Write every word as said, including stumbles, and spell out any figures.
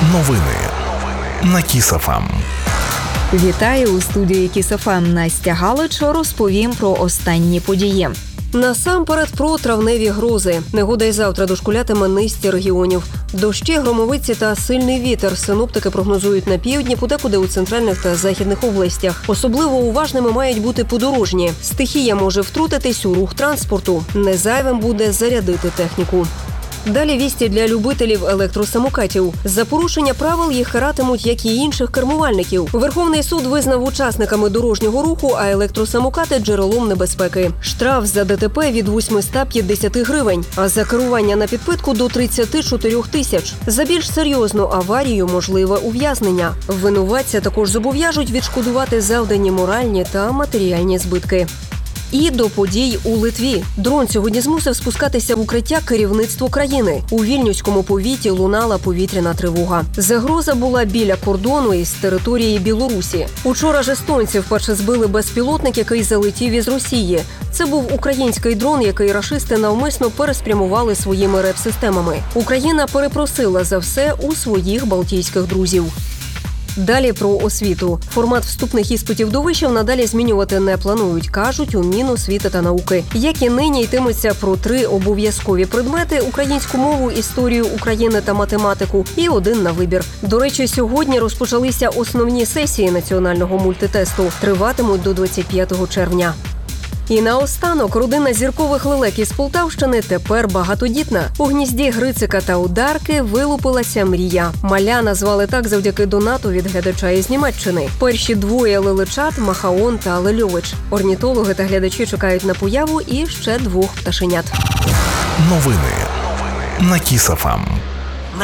Новини на Кіс-еф-ем. Вітаю у студії Кіс-еф-ем. Настя Галич розповім про останні події. Насамперед про травневі грози. Негода й завтра дошкулятиме низці регіонів. Дощі, громовиці та сильний вітер синоптики прогнозують на півдні, подекуди у центральних та західних областях. Особливо уважними мають бути подорожні. Стихія може втрутитись у рух транспорту. Не зайвим буде зарядити техніку. Далі вісті для любителів електросамокатів. За порушення правил їх каратимуть, як і інших кермувальників. Верховний суд визнав учасниками дорожнього руху, а електросамокати – джерелом небезпеки. Штраф за ДТП від восьмисот п'ятдесят гривень, а за керування на підпитку – до тридцять чотири тисяч. За більш серйозну аварію – можливе ув'язнення. Винуватця також зобов'яжуть відшкодувати завдані моральні та матеріальні збитки. І до подій у Литві. Дрон сьогодні змусив спускатися в укриття керівництво країни. У Вільнюському повіті лунала повітряна тривога. Загроза була біля кордону із території Білорусі. Учора ж естонці вперше збили безпілотник, який залетів із Росії. Це був український дрон, який рашисти навмисно переспрямували своїми реп-системами. Україна перепросила за все у своїх балтійських друзів. Далі про освіту. Формат вступних іспитів до вишів надалі змінювати не планують, кажуть у Міносвіти та науки. Як і нині, йтиметься про три обов'язкові предмети – українську мову, історію України та математику і один на вибір. До речі, сьогодні розпочалися основні сесії національного мультитесту. Триватимуть до двадцять п'ятого червня. І наостанок, родина зіркових лелек із Полтавщини тепер багатодітна. У гнізді Грицика та Одарки вилупилася мрія. Маля назвали так завдяки донату від глядача із Німеччини. Перші двоє лелечат – Махаон та Лельович. Орнітологи та глядачі чекають на появу і ще двох пташенят. Новини на Кіс-еф-ем.